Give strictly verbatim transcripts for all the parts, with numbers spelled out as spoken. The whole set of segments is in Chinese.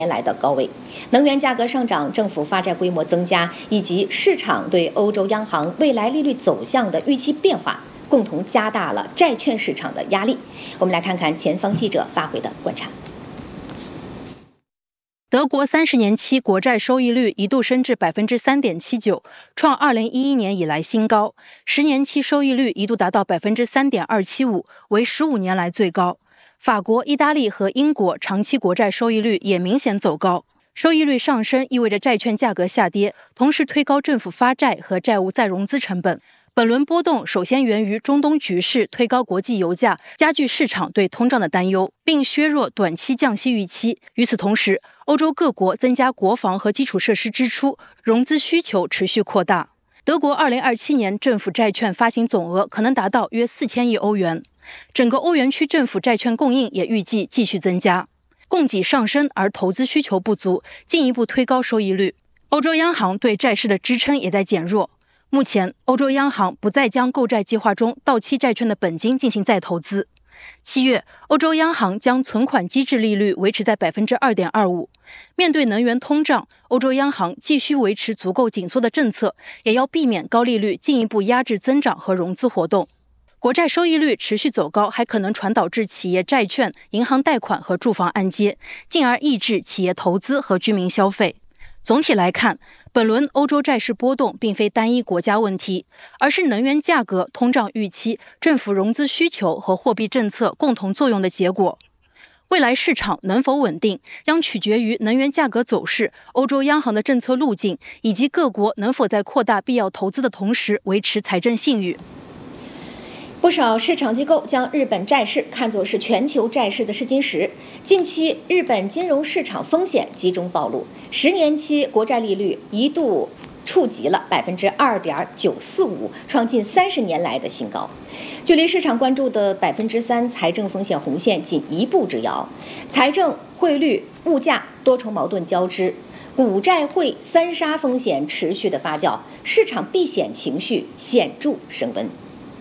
年来的高位，能源价格上涨、政府发债规模增加，以及市场对欧洲央行未来利率走向的预期变化，共同加大了债券市场的压力。我们来看看前方记者发回的观察。 德国三十年期国债收益率一度升至 百分之三点七九， 创二零一一年以来新高，十年期收益率一度达到 百分之三点二七五， 为十五年来最高。法国、意大利和英国长期国债收益率也明显走高，收益率上升意味着债券价格下跌，同时推高政府发债和债务再融资成本。本轮波动首先源于中东局势推高国际油价，加剧市场对通胀的担忧，并削弱短期降息预期。与此同时，欧洲各国增加国防和基础设施支出，融资需求持续扩大。德国二零二七年政府债券发行总额可能达到约四千亿欧元，整个欧元区政府债券供应也预计继续增加。供给上升而投资需求不足，进一步推高收益率。欧洲央行对债市的支撑也在减弱。目前，欧洲央行不再将购债计划中到期债券的本金进行再投资。七月，欧洲央行将存款机制利率维持在 百分之二点二五。面对能源通胀，欧洲央行继续维持足够紧缩的政策，也要避免高利率进一步压制增长和融资活动。国债收益率持续走高，还可能传导至企业债券、银行贷款和住房按揭，进而抑制企业投资和居民消费。总体来看，本轮欧洲债市波动并非单一国家问题，而是能源价格、通胀预期、政府融资需求和货币政策共同作用的结果。未来市场能否稳定，将取决于能源价格走势、欧洲央行的政策路径，以及各国能否在扩大必要投资的同时维持财政信誉。 不少市场机构将日本债市看作是全球债市的试金石。近期，日本金融市场风险集中暴露，十年期国债利率一度触及了 百分之二点九四五， 创近三十年来的新高，距离市场关注的 百分之三 财政风险红线仅一步之遥。财政、汇率、物价多重矛盾交织，股债汇三杀风险持续的发酵，市场避险情绪显著升温。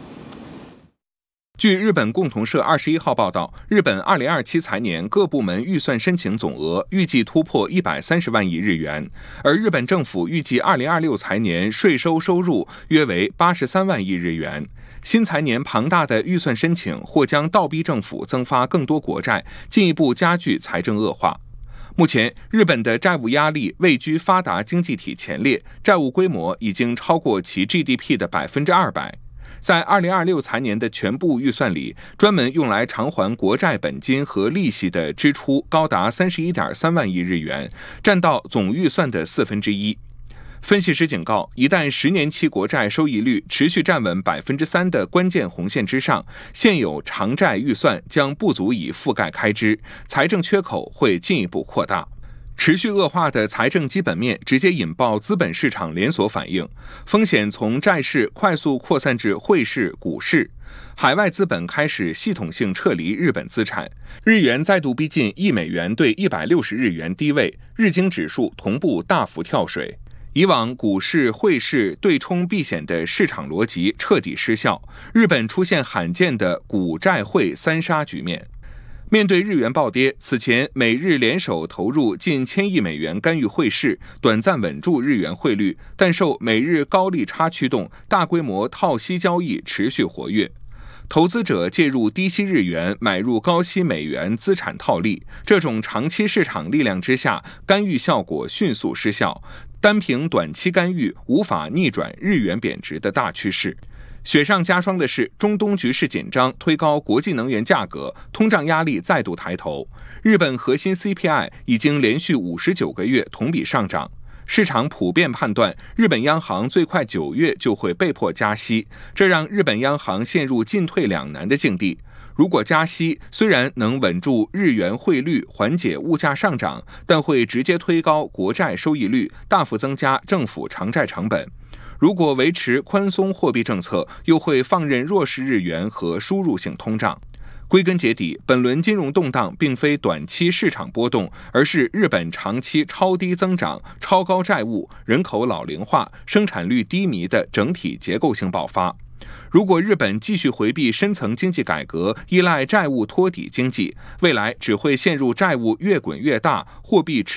据日本共同社二十一号报道，日本二零二七财年各部门预算申请总额预计突破一百三十万亿日元，而日本政府预计二零二六财年税收收入约为八十三万亿日元。新财年庞大的预算申请或将倒逼政府增发更多国债，进一步加剧财政恶化。目前，日本的债务压力位居发达经济体前列，债务规模已经超过其 G D P 的百分之二百。在二零二六财年的全部预算里，专门用来偿还国债本金和利息的支出高达 三十一点三万亿日元，占到总预算的四分之一。分析师警告，一旦十年期国债收益率持续站稳 百分之三 的关键红线之上，现有偿债预算将不足以覆盖开支，财政缺口会进一步扩大。持续恶化的财政基本面直接引爆资本市场连锁反应，风险从债市快速扩散至汇市、股市，海外资本开始系统性撤离日本资产，日元再度逼近一美元兑一百六十日元低位，日经指数同步大幅跳水。以往股市、汇市对冲避险的市场逻辑彻底失效，日本出现罕见的股债汇三杀局面。面对日元暴跌，此前美日联手投入近千亿美元干预汇市，短暂稳住日元汇率，但受美日高利差驱动，大规模套息交易持续活跃。投资者介入低息日元，买入高息美元资产套利，这种长期市场力量之下，干预效果迅速失效，单凭短期干预无法逆转日元贬值的大趋势。雪上加霜的是，中东局势紧张推高国际能源价格，通胀压力再度抬头。日本核心 C P I 已经连续五十九个月同比上涨，市场普遍判断日本央行最快九月就会被迫加息，这让日本央行陷入进退两难的境地。如果加息，虽然能稳住日元汇率，缓解物价上涨，但会直接推高国债收益率，大幅增加政府偿债成本。如果维持宽松货币政策，又会放任弱势日元和输入性通胀。归根结底，本轮金融动荡并非短期市场波动，而是日本长期超低增长、超高债务、人口老龄化、生产率低迷的整体结构性爆发。如果日本继续回避深层经济改革，依赖债务托底经济，未来只会陷入债务越滚越大、货币持